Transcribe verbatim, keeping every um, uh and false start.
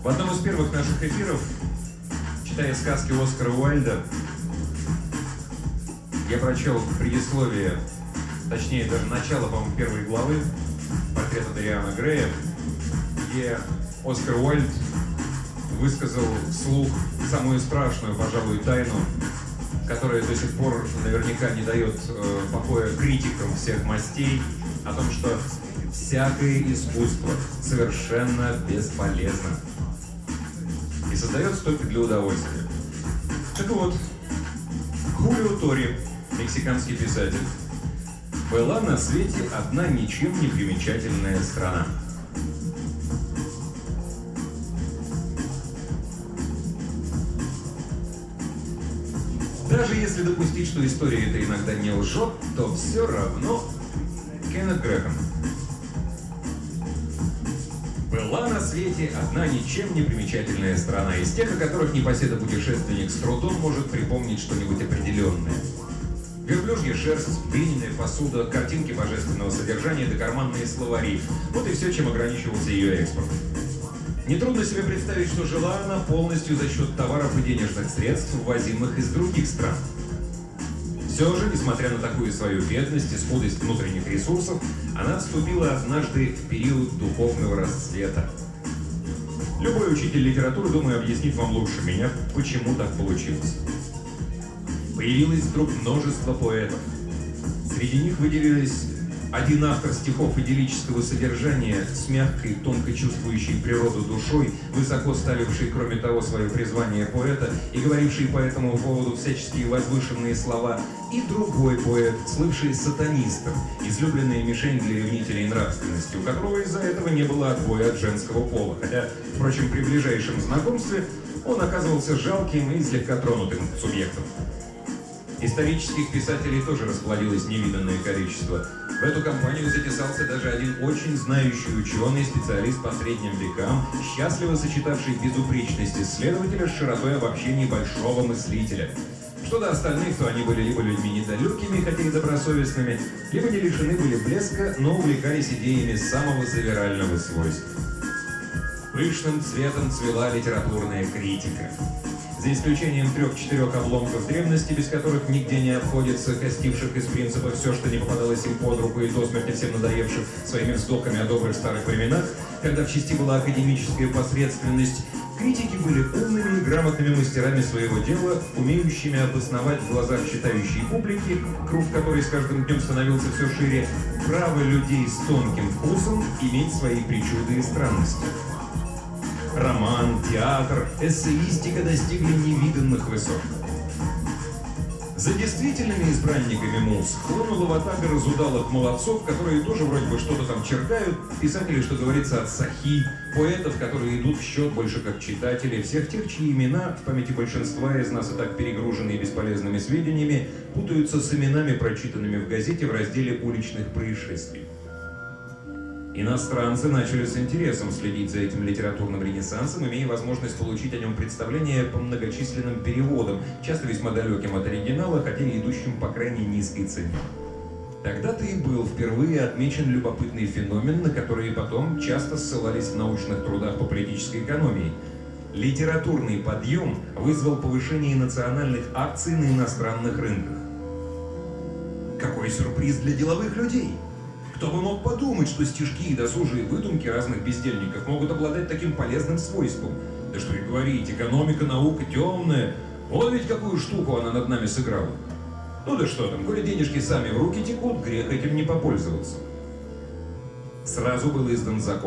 В одном из первых наших эфиров, читая сказки Оскара Уайльда, я прочел предисловие, точнее даже начало, по-моему, первой главы портрета Дориана Грея, где Оскар Уайльд высказал вслух самую страшную, пожалуй, тайну, которая до сих пор наверняка не дает э, покоя критикам всех мастей, о том, что всякое искусство совершенно бесполезно и создается только для удовольствия. Так вот, Хулио Тори, мексиканский писатель, была на свете одна ничем не примечательная страна. Даже если допустить, что история эта иногда не лжет, то все равно Кеннет Грэхэм. Была на свете одна ничем не примечательная страна, из тех, о которых непоседа-путешественник с трудом может припомнить что-нибудь определенное. Верблюжья шерсть, глиняная посуда, картинки божественного содержания да карманные словари. Вот и все, чем ограничивался ее экспорт. Нетрудно себе представить, что жила она полностью за счет товаров и денежных средств, ввозимых из других стран. Все же, несмотря на такую свою бедность и скудость внутренних ресурсов, она вступила однажды в период духовного расцвета. Любой учитель литературы, думаю, объяснит вам лучше меня, почему так получилось. Появилось вдруг множество поэтов. Среди них выделились один автор стихов идиллического содержания с мягкой, тонко чувствующей природу душой, высоко ставивший, кроме того, свое призвание поэта и говоривший по этому поводу всяческие возвышенные слова, и другой поэт, слывший сатанистом, излюбленная мишень для ревнителей нравственности, у которого из-за этого не было отбоя от женского пола, хотя, впрочем, при ближайшем знакомстве он оказывался жалким и слегка тронутым субъектом. Исторических писателей тоже расплодилось невиданное количество. В эту компанию затесался даже один очень знающий ученый, специалист по средним векам, счастливо сочетавший безупречность исследователя с широтой обобщений большого мыслителя. Что до остальных, то они были либо людьми недалекими, хотя и добросовестными, либо не лишены были блеска, но увлекались идеями самого завирального свойства. Пышным цветом цвела литературная критика. За исключением трех-четырех обломков древности, без которых нигде не обходится, костивших из принципа все, что не попадалось им под руку и до смерти всем надоевших своими вздохами о добрых старых временах, когда в части была академическая посредственность, критики были умными и грамотными мастерами своего дела, умеющими обосновать в глазах читающей публики, круг которой с каждым днем становился все шире, право людей с тонким вкусом иметь свои причуды и странности. Роман, театр, эссеистика достигли невиданных высот. За действительными избранниками муз хлынула ватага разудалых молодцов, которые тоже вроде бы что-то там чертают, писатели, что говорится, от сахи, поэтов, которые идут в счет больше как читатели, всех тех, чьи имена в памяти большинства из нас и так перегруженные бесполезными сведениями, путаются с именами, прочитанными в газете в разделе уличных происшествий. Иностранцы начали с интересом следить за этим литературным ренессансом, имея возможность получить о нем представление по многочисленным переводам, часто весьма далеким от оригинала, хотя и идущим по крайне низкой цене. Тогда-то и был впервые отмечен любопытный феномен, на который потом часто ссылались в научных трудах по политической экономии. Литературный подъем вызвал повышение национальных акций на иностранных рынках. Какой сюрприз для деловых людей! Кто бы мог подумать, что стишки и досужие выдумки разных бездельников могут обладать таким полезным свойством? Да что и говорить, экономика, наука темная. Вот ведь какую штуку она над нами сыграла. Ну да что там, коли денежки сами в руки текут, грех этим не попользоваться. Сразу был издан закон